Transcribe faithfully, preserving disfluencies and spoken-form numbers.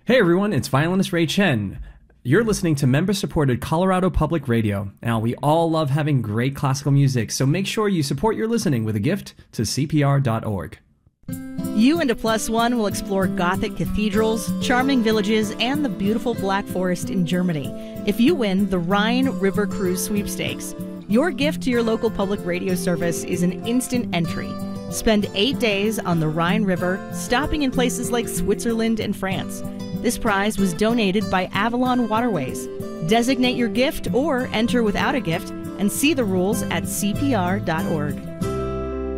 Hey everyone, it's violinist Ray Chen. You're listening to member-supported Colorado Public Radio. Now, we all love having great classical music, so make sure you support your listening with a gift to C P R dot org. You and a plus one will explore Gothic cathedrals, charming villages, and the beautiful Black Forest in Germany. If you win the Rhine River Cruise Sweepstakes, your gift to your local public radio service is an instant entry. Spend eight days on the Rhine River, stopping in places like Switzerland and France. This prize was donated by Avalon Waterways. Designate your gift or enter without a gift and see the rules at C P R dot org.